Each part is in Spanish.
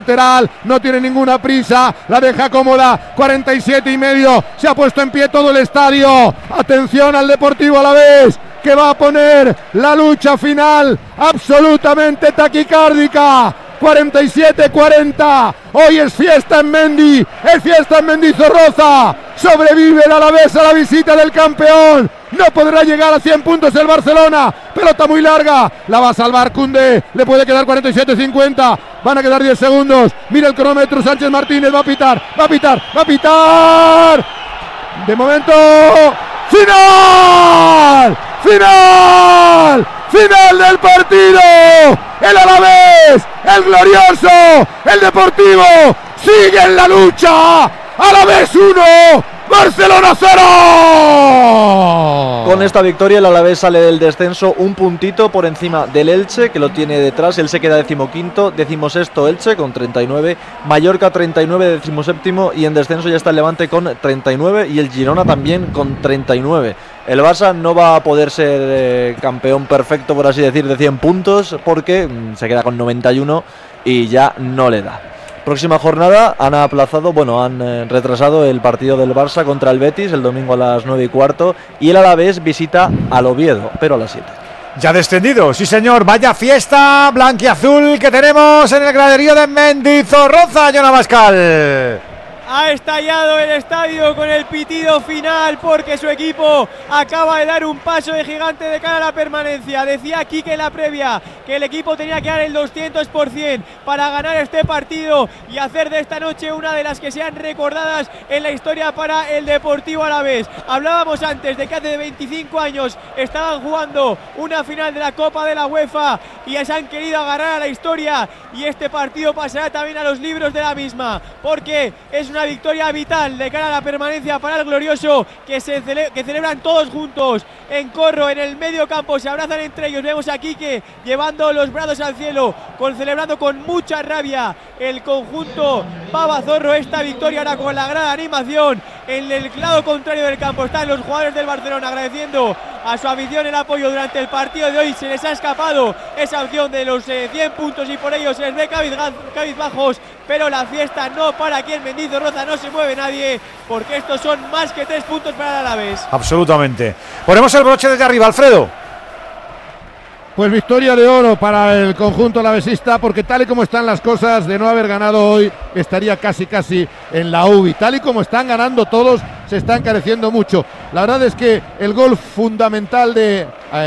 lateral, no tiene ninguna prisa, la deja cómoda, 47,5, se ha puesto en pie todo el estadio. Atención al Deportivo Alavés, que va a poner la lucha final absolutamente taquicárdica. 47-40, hoy es fiesta en Mendy, es fiesta en Mendizorroza, sobrevive el Alavés a la visita del campeón, no podrá llegar a 100 puntos el Barcelona, pelota muy larga, la va a salvar Koundé, le puede quedar 47-50, van a quedar 10 segundos, mira el cronómetro, Sánchez Martínez va a pitar, de momento, ¡final! ¡Final del partido! El Alavés, el glorioso, el Deportivo, sigue en la lucha. Alavés 1, Barcelona 0. Con esta victoria el Alavés sale del descenso un puntito por encima del Elche, que lo tiene detrás. Él se queda 15º, 16º Elche con 39, Mallorca 39, 17º, y en descenso ya está el Levante con 39 y el Girona también con 39. El Barça no va a poder ser campeón perfecto, por así decir, de 100 puntos, porque se queda con 91 y ya no le da. Próxima jornada han retrasado el partido del Barça contra el Betis el domingo a las 9:15, y el Alavés visita al Oviedo, pero a las 7. Ya descendido, sí señor, vaya fiesta blanquiazul que tenemos en el graderío de Mendizorroza, Jon Abascal. Ha estallado el estadio con el pitido final porque su equipo acaba de dar un paso de gigante de cara a la permanencia. Decía Quique en la previa que el equipo tenía que dar el 200% para ganar este partido y hacer de esta noche una de las que sean recordadas en la historia para el Deportivo Alavés. Hablábamos antes de que hace 25 años estaban jugando una final de la Copa de la UEFA y se han querido agarrar a la historia, y este partido pasará también a los libros de la misma, porque es una victoria vital de cara a la permanencia para el glorioso, que celebran todos juntos en corro en el medio campo, se abrazan entre ellos. Vemos a Quique llevando los brazos al cielo, celebrando con mucha rabia el conjunto Babazorro esta victoria. Ahora con la gran animación en el lado contrario del campo están los jugadores del Barcelona agradeciendo a su afición el apoyo durante el partido de hoy. Se les ha escapado esa opción de los 100 puntos y por ello se les ve cabizbajos, pero la fiesta no para aquí en Mendizorroza, no se mueve nadie, porque estos son más que 3 puntos para el Alavés. Absolutamente. Ponemos el broche desde arriba, Alfredo. Pues victoria de oro para el conjunto alavesista, porque tal y como están las cosas, de no haber ganado hoy estaría casi en la UBI. Tal y como están ganando todos, se está encareciendo mucho. La verdad es que el gol fundamental de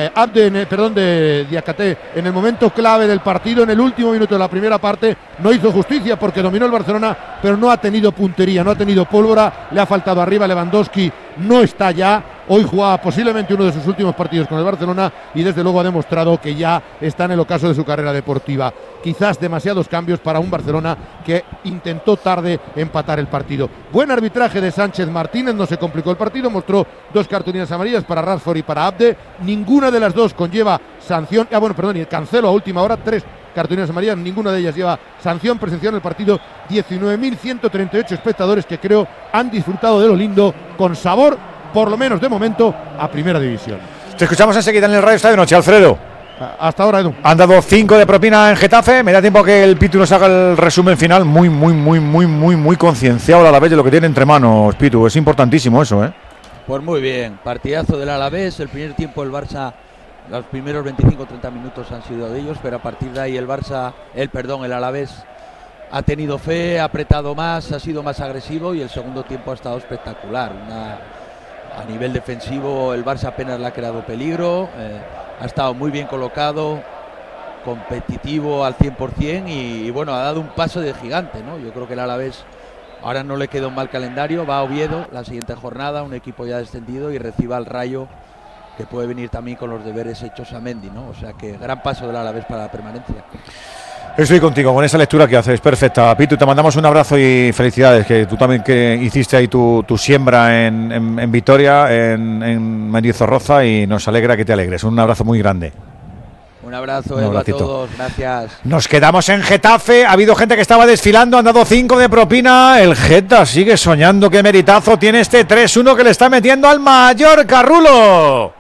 Diakate en el momento clave del partido, en el último minuto de la primera parte, no hizo justicia porque dominó el Barcelona, pero no ha tenido puntería, no ha tenido pólvora, le ha faltado arriba. Lewandowski no está ya. Hoy jugaba posiblemente uno de sus últimos partidos con el Barcelona y desde luego ha demostrado que ya está en el ocaso de su carrera deportiva. Quizás demasiados cambios para un Barcelona que intentó tarde empatar el partido. Buen arbitraje de Sánchez Martínez, no se complicó el partido, mostró 2 cartulinas amarillas para Rashford y para Abde. Ninguna de las dos conlleva sanción, y Cancelo a última hora, 3 cartulinas amarillas, ninguna de ellas lleva sanción. Presenció en el partido 19.138 espectadores que creo han disfrutado de lo lindo, con sabor, por lo menos de momento, a Primera División. Te escuchamos enseguida en el Radio Estadio Noche, Alfredo. Hasta ahora, Edu. Han dado 5 de propina en Getafe. Me da tiempo a que el Pitu nos haga el resumen final. Muy concienciado a la vez de lo que tiene entre manos, Pitu. Es importantísimo eso, ¿eh? Pues muy bien, partidazo del Alavés. El primer tiempo el Barça, los primeros 25-30 minutos han sido de ellos, pero a partir de ahí el Alavés ha tenido fe, ha apretado más, ha sido más agresivo y el segundo tiempo ha estado espectacular. A nivel defensivo el Barça apenas le ha creado peligro, ha estado muy bien colocado, competitivo al 100% y bueno, ha dado un paso de gigante, ¿no? Yo creo que el Alavés ahora no le queda un mal calendario, va a Oviedo la siguiente jornada, un equipo ya descendido, y reciba al Rayo, que puede venir también con los deberes hechos a Mendy, ¿no? O sea que gran paso del Alavés para la permanencia. Estoy contigo con esa lectura que haces, perfecta. Pitu, te mandamos un abrazo y felicidades, que tú también que hiciste ahí tu siembra en Vitoria, en Mendizorroza, y nos alegra que te alegres. Un abrazo muy grande. Un abrazo, Edu, a todos, gracias. Nos quedamos en Getafe, ha habido gente que estaba desfilando, han dado 5 de propina. El Geta sigue soñando, qué meritazo tiene este 3-1 que le está metiendo al Mallorca, Rulo.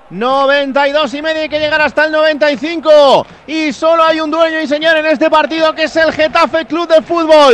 92 y medio, hay que llegar hasta el 95 y solo hay un dueño y señor en este partido, que es el Getafe Club de Fútbol.